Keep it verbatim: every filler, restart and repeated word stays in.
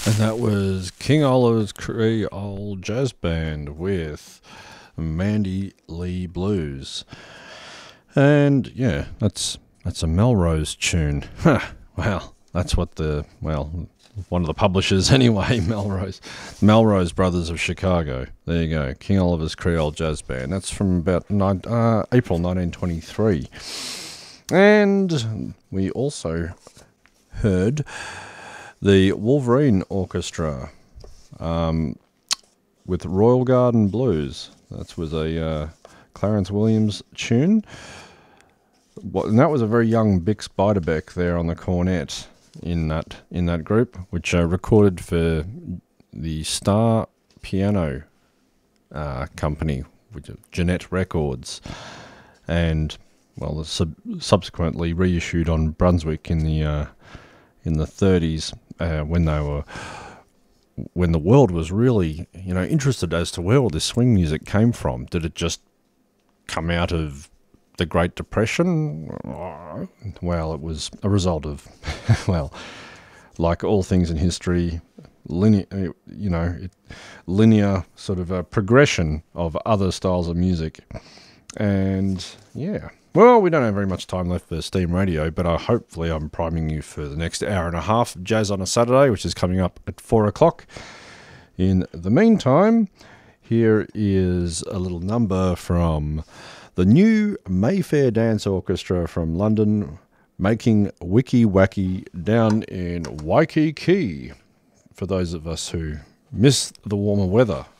And that was King Oliver's Creole Jazz Band with Mandy Lee Blues. And yeah, that's that's a Melrose tune. Well, that's what the, well, one of the publishers anyway, Melrose. Melrose Brothers of Chicago. There you go, King Oliver's Creole Jazz Band. That's from about nine, uh, April nineteen twenty-three. And we also heard the Wolverine Orchestra um, with Royal Garden Blues. That was a uh, Clarence Williams tune. And that was a very young Bix Beiderbecke there on the cornet in that in that group, which uh, recorded for the Star Piano uh, Company, which is Jeanette Records, and well, sub- subsequently reissued on Brunswick in the uh, in the thirties. Uh, when they were, when the world was really, you know, interested as to where all this swing music came from. Did it just come out of the Great Depression? Well, it was a result of, well, like all things in history, linear, you know, it, linear sort of a progression of other styles of music. And yeah. Well, we don't have very much time left for Steam Radio, but uh, hopefully I'm priming you for the next hour and a half of Jazz on a Saturday, which is coming up at four o'clock. In the meantime, here is a little number from the new Mayfair Dance Orchestra from London, making Wiki Wacky down in Waikiki, for those of us who miss the warmer weather.